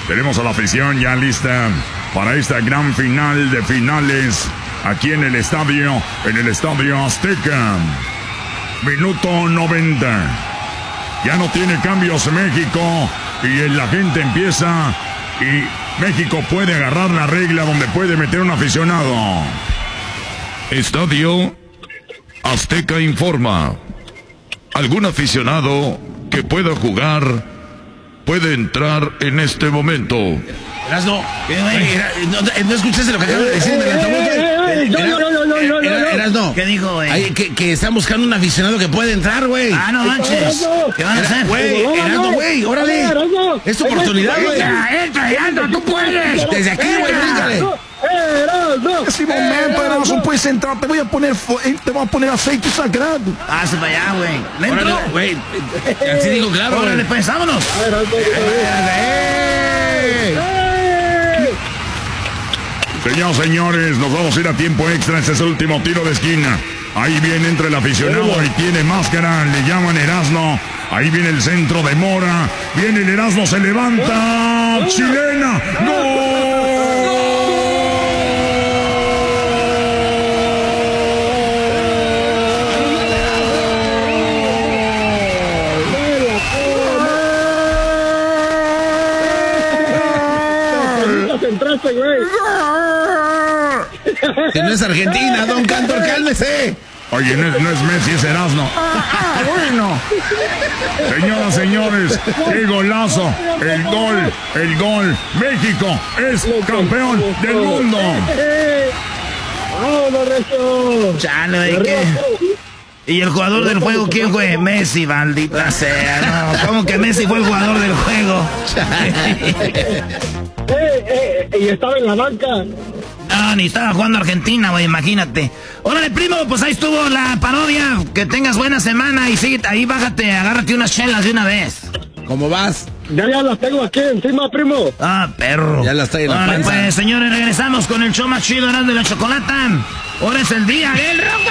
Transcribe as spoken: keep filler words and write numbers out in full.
Tenemos a la afición ya lista para esta gran final de finales aquí en el estadio, en el Estadio Azteca. Minuto noventa. Ya no tiene cambios México y la gente empieza y México puede agarrar la regla donde puede meter un aficionado. Estadio Azteca informa. Algún aficionado que pueda jugar puede entrar en este momento. Erasno, no, no escuchaste lo que acabo de decir en el altavoz, güey. No, no, no, no, no, no. Erasno. ¿Qué dijo, güey? Que, que están buscando un aficionado que puede entrar, güey. Ah, no manches. ¿Qué van a hacer? Güey, Erasno, güey, órale. Es tu oportunidad, güey. Entra, entra, Erasno, tú puedes. Desde aquí, güey, bríncale. Esse momento, Erasmo, puedes entrar. Te voy a poner, te voy a poner aceite sagrado. Pase para allá, güey. Órale, Dentro. güey. Así digo, claro, Órale, güey. pues, vámonos. Señoras, señores, nos vamos a ir a tiempo extra. Este es el último tiro de esquina. Ahí viene entre el aficionado y tiene máscara. Le llaman Erasmo. Ahí viene el centro de Mora. Viene el Erasmo, se levanta. Chilena. ¡Gol! Entraste, güey. Que no es Argentina, don Cantor, cálmese. Oye, no es, no es Messi, es Erasmo. Ah, bueno. Señoras, señores, qué golazo. El gol, el gol. México es campeón del mundo. ¡Vámonos, Recio! Chale, güey, ¿qué? ¿Y el jugador del juego quién fue? Messi, maldita sea. No, ¿cómo que Messi fue el jugador del juego? Eh, eh, y estaba en la banca. No, ni estaba jugando Argentina, güey, imagínate. Órale, primo, pues ahí estuvo la parodia. Que tengas buena semana y sigue ahí, bájate, agárrate unas chelas de una vez. ¿Cómo vas? Ya, ya las tengo aquí encima, primo. Ah, perro. Ya las trae en la Órale, panza. pues, señores, regresamos con el show más chido, Erasmo de la Chocolata. Ahora es el día del rock.